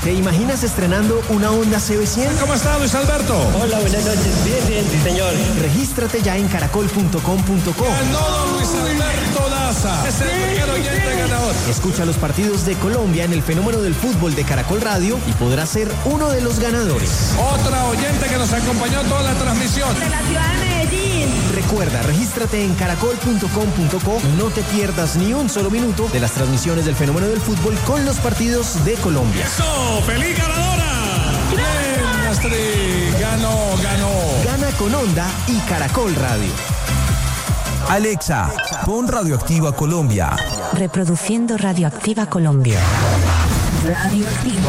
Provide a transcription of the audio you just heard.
¿Te imaginas estrenando una Honda CB100? ¿Cómo está, Luis Alberto? Hola, buenas noches. Bien, sí, señor. Regístrate ya en caracol.com.co. Ganó don Luis Alberto Daza. Es el primer oyente ganador. Escucha los partidos de Colombia en el Fenómeno del Fútbol de Caracol Radio y podrás ser uno de los ganadores. Otra oyente que nos acompañó toda la transmisión. De la ciudad de Medellín. Recuerda, regístrate en caracol.com.co y no te pierdas ni un solo minuto de las transmisiones del Fenómeno del Fútbol con los partidos de Colombia. ¡Eso! ¡Feliz ganadora! ¡Bien, Astrid! ¡Ganó! Gana con Honda y Caracol Radio. Alexa, pon Radioactiva Colombia. Reproduciendo Radioactiva Colombia. Radioactiva.